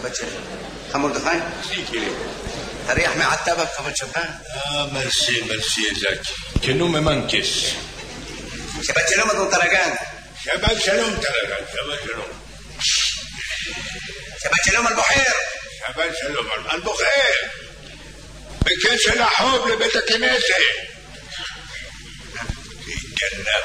שבת שלום. מרדכי? Sí, quiere. תריח מעטבק, כבוד שבת. Merci, Jacques. Que no me manques. שבת שלום, אדון טרגן. Shabbat shalom, Taragan. Shabbat shalom. שבת שלום על בוחר. Shabbat shalom. על בוחר. בקשר לחוב לבית הכנסת. התגנב.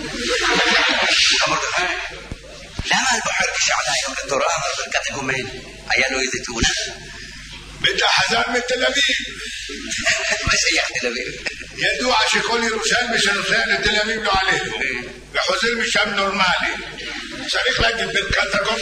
מרדכי, למה על בוחר כשעלה היום לתורה אמר ברכת הגומן? היה לו איזה תאונה? בטח חזר מתל אביב. מה שייך תל אביב? ידוע שכל ירושלמי שנוסע לתל אביב לא עלינו, וחוזר משם נורמלי. צריך להגיד ברכת הגומן.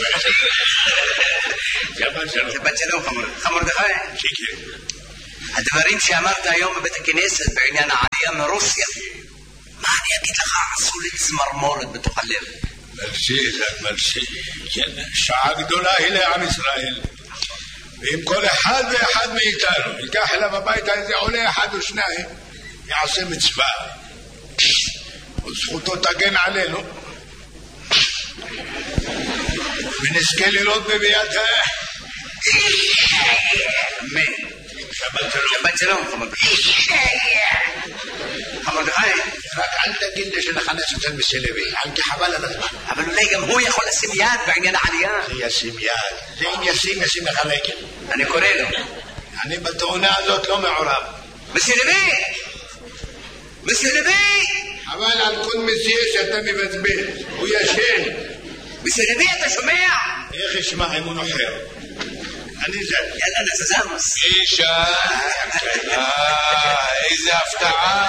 שבת שלום. שבת שלום, מרדכי. כן. הדברים שאמרת היום בבית הכנסת בעניין העלייה מרוסיה, מה אני אגיד לך? עשו לי צמרמורת בתוך הלב. מרשי. כן, שעה גדולה היא לעם ישראל. ואם כל אחד ואחד מאיתנו ייקח אליו הביתה איזה עולה אחד או שניים, יעשה מצווה. וזכותו תגן עלינו. ונזכה לראות בביאתה. אמן. שבת שלום. שבת שלום, מרדכי. רק אל תגיד לי שנחנס אצל מסלוי, כי חבל על הזמן. אבל אולי גם הוא יכול לשים יד בעניין העלייה. ישים יד. זה אם ישים לך רגל. אני קורא לו. אני בתאונה הזאת לא מעורב. מסלוי! אבל על כל מסיע שאתה מבזבז, הוא ישן. מסלוי, אתה שומע? איך ישמע אם הוא נוחר? אני זה. יאללה, נזזמוס. אישה, איזה הפתעה.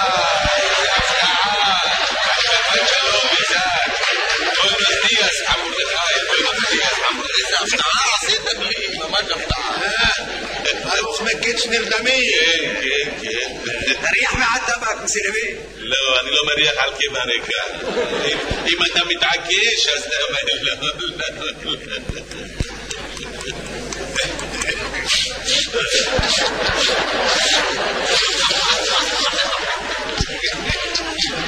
שבת שלום, איזק. בואי נדיאס, מרדכי. איזה הפתעה עשיתם לי, ממש הפתעה. אלוף מקיץ נרדמים. כן. תריח מעט טבק, מסלוי. לא, אני לא מריח על כברקה. אם אתה מתעקש, אז לא.